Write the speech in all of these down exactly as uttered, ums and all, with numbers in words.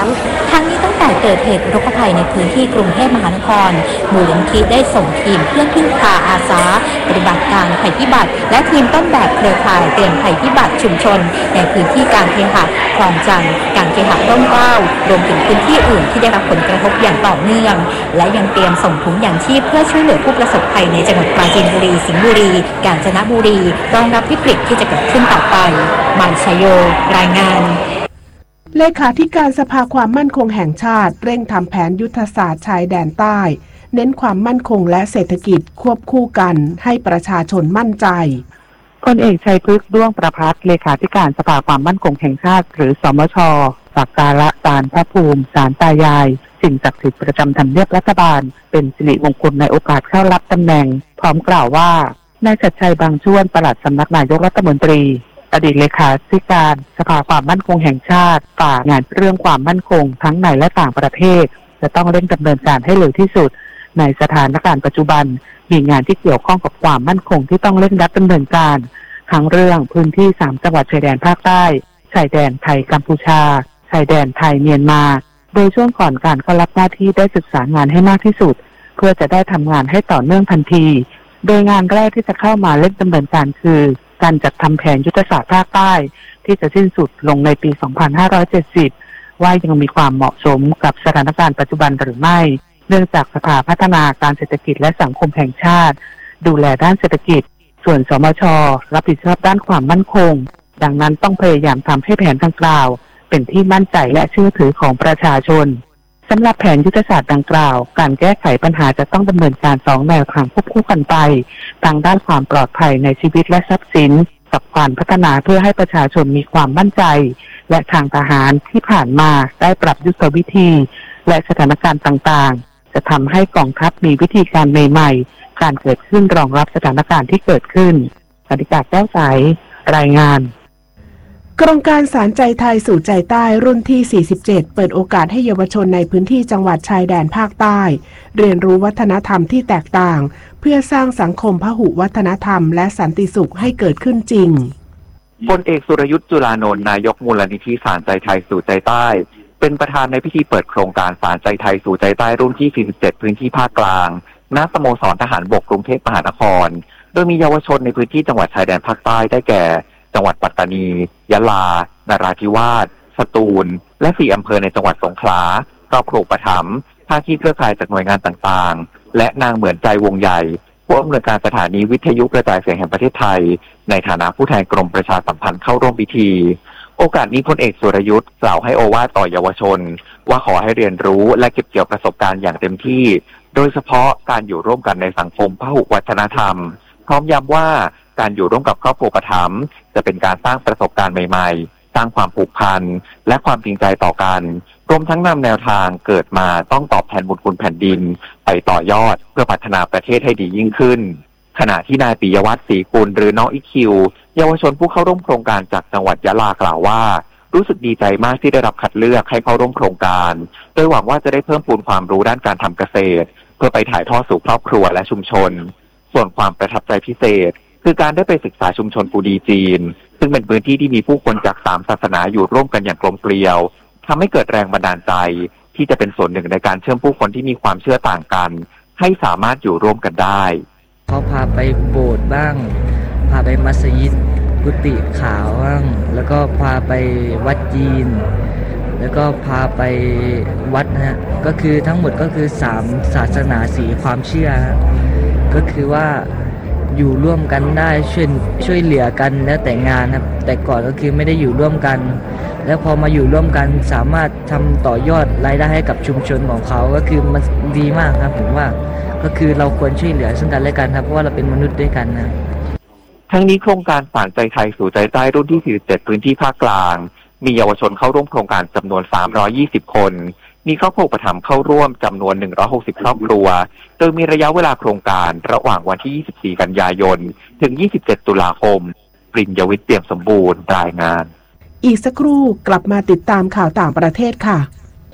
มทั้งนี้ตั้งแต่เกิดเหตุอุทกภัยในพื้นที่กรุงเทพมหานครมูลนิธิได้ส่งทีมเพื่อพึ่งพาอาสาปฏิบัติการภัยพิบัติและทีมต้นแบบเครือข่ายเตือนภัยพิบัติชุมชนในพื้นที่การเคหะคลองจันทร์การเคหะร่มเกล้ารวมถึงพื้นที่อื่นที่ได้รับผลกระทบอย่างต่อเนื่องและยังเตรียมส่งถุงยางชีพเพื่อช่วยเหลือผู้ประสบภัยในจังหวัดปราจีนบุรีสิงห์บุรีกาญจนบุรีรองรับวิกฤตที่จะเกิดขึ้นต่อไปมันชโยรายงานเลขาธิการสภาความมั่นคงแห่งชาติเร่งทำแผนยุทธศาสตร์ชายแดนใต้เน้นความมั่นคงและเศรษฐกิจควบคู่กันให้ประชาชนมั่นใจพลเอกชัยพฤกษ์ด้วงประภัสเลขาธิการสภาความมั่นคงแห่งชาติหรือสมช.สักการะศาลพระภูมิศาลตายายสิ่งศักดิ์สิทธิ์ประจำทำเนียบรัฐบาลเป็นสิริมงคลในโอกาสเข้ารับตำแหน่งพร้อมกล่าวว่านายชัดชัยบางช่วนปลัดสำนักนายกรัฐมนตรีอดีตเลขาธิการสภาความมั่นคงแห่งชาติฝ่างานเรื่องความมั่นคงทั้งในและต่างประเทศจะต้องเร่งดำเนินการให้เร็วที่สุดในสถานการณ์ปัจจุบันมีงานที่เกี่ยวข้องกับความมั่นคงที่ต้องเร่งรัดดำเนินการทั้งเรื่องพื้นที่สามจังหวัดชายแดนภาคใต้ชายแดนไทยกัมพูชาชายแดนไทยเมียนมาโดยช่วงก่อนการเข้ารับหน้าที่ได้ศึกษางานให้มากที่สุดเพื่อจะได้ทำงานให้ต่อเนื่องทันทีโดยงานแรกที่จะเข้ามาเร่งดำเนินการคือการจัดทำแผนยุทธศาสตร์ภาคใต้ที่จะสิ้นสุดลงในปี สองพันห้าร้อยเจ็ดสิบ ว่ายังมีความเหมาะสมกับสถานการณ์ปัจจุบันหรือไม่เนื่องจากสภาพัฒนาการเศรษฐกิจและสังคมแห่งชาติดูแลด้านเศรษฐกิจส่วนสมช.รับผิดชอบด้านความมั่นคงดังนั้นต้องพยายามทำให้แผนดังกล่าวเป็นที่มั่นใจและเชื่อถือของประชาชนสำหรับแผนยุทธศาสตร์ดังกล่าวการแก้ไขปัญหาจะต้องดำเนินการสองแนวทางควบคู่กันไปทางด้านความปลอดภัยในชีวิตและทรัพย์สินกับการพัฒนาเพื่อให้ประชาชนมีความมั่นใจและทางทหารที่ผ่านมาได้ปรับยุทธวิธีและสถานการณ์ต่างๆจะทำให้กองทัพมีวิธีการใหม่ๆการเกิดขึ้นรองรับสถานการณ์ที่เกิดขึ้นกนิกาแก้วใสรายงานโครงการสารใจไทยสู่ใจใต้รุ่นที่สี่สิบเจ็ดเปิดโอกาสให้เยาวชนในพื้นที่จังหวัดชายแดนภาคใต้เรียนรู้วัฒนธรรมที่แตกต่างเพื่อสร้างสังคมพหุวัฒนธรรมและสันติสุขให้เกิดขึ้นจริงพลเอกสุรยุทธ์จุลานนท์นายกมูลนิธิสารใจไทยสู่ใจใต้เป็นประธานในพิธีเปิดโครงการสารใจไทยสู่ใจใต้รุ่นที่สี่สิบเจ็ดพื้นที่ภาคกลางณสโมสรทหารบกกรุงเทพมหานครโดยมีเยาวชนในพื้นที่จังหวัดชายแดนภาคใต้ได้แก่จังหวัดปัตตานียะลานราธิวาสสตูลและสี่อำเภอในจังหวัดสงขลาครอบครัวประถมภาคีเครือข่ายจากหน่วยงานต่างๆและนางเหมือนใจวงใหญ่ผู้อำนวยการสถานีวิทยุกระจายเสียงแห่งประเทศไทยในฐานะผู้แทนกรมประชาสัมพันธ์เข้าร่วมพิธีโอกาสนี้พลเอกสุรยุทธ์กล่าวให้โอวาทต่อเยาวชนว่าขอให้เรียนรู้และเก็บเกี่ยวประสบการณ์อย่างเต็มที่โดยเฉพาะการอยู่ร่วมกันในสังคมพหุวัฒนธรรมพร้อมย้ำว่าการอยู่ร่วมกับครอบครัวประถมจะเป็นการสร้างประสบการณ์ใหม่ๆสร้างความผูกพันและความจริงใจต่อกันรวมทั้งนำแนวทางเกิดมาต้องตอบแทนบุญคุณแผ่นดินไปต่อยอดเพื่อพัฒนาประเทศให้ดียิ่งขึ้นขณะที่นายปิยวัฒน์ศรีกุลหรือน้องอีคิวเยาวชนผู้เข้าร่วมโครงการจากจังหวัดยะลากล่าวว่ารู้สึกดีใจมากที่ได้รับคัดเลือกให้เข้าร่วมโครงการโดยหวังว่าจะได้เพิ่มพูนความรู้ด้านการทำเกษตรเพื่อไปถ่ายทอดสู่ครอบครัวและชุมชนส่วนความประทับใจพิเศษคือการได้ไปศึกษาชุมชนกูดีจีนซึ่งเป็นพื้นที่ที่มีผู้คนจากสามศาสนาอยู่ร่วมกันอย่างกลมเกลียวทำให้เกิดแรงบันดาลใจที่จะเป็นส่วนหนึ่งในการเชื่อมผู้คนที่มีความเชื่อต่างกันให้สามารถอยู่ร่วมกันได้เขาพาไปโบสถ์บ้างพาไปมัสยิดกุฏิขาวบ้างแล้วก็พาไปวัดจีนแล้วก็พาไปวัดนะฮะก็คือทั้งหมดก็คือสามศาสนาสีความเชื่อก็คือว่าอยู่ร่วมกันได้ช่วยช่วยเหลือกันแล้วแต่งานครับแต่ก่อนก็คือไม่ได้อยู่ร่วมกันแล้วพอมาอยู่ร่วมกันสามารถทำต่อยอดรายได้ให้กับชุมชนของเขาก็คือมันดีมากครับผมว่าก็คือเราควรช่วยเหลือซึ่งกันและกันครับเพราะว่าเราเป็นมนุษย์ด้วยกันนะทั้งนี้โครงการสารใจไทยสู่ใจใต้รุ่นที่สี่สิบเจ็ดพื้นที่ภาคกลางมีเยาวชนเข้าร่วมโครงการจำนวนสามร้อยยี่สิบคนมีครอบครัวอุปถัมภ์เข้าร่วมจำนวนหนึ่งร้อยหกสิบครอบครัวโดยมีระยะเวลาโครงการระหว่างวันที่ยี่สิบสี่กันยายนถึงยี่สิบเจ็ดตุลาคมปริญญวิทย์เตรียมสมบูรณ์รายงานอีกสักครู่กลับมาติดตามข่าวต่างประเทศค่ะ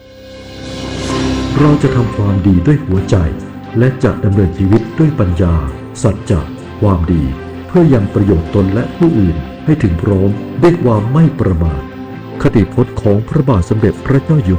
เราจะทำความดีด้วยหัวใจและจะดำเนินชีวิตด้วยปัญญาสัจจะความดีเพื่อยังประโยชน์ตนและผู้อื่นให้ถึงพร้อมด้วยความไม่ประมาทคติพจน์ของพระบาทสมเด็จพระเจ้าอยู่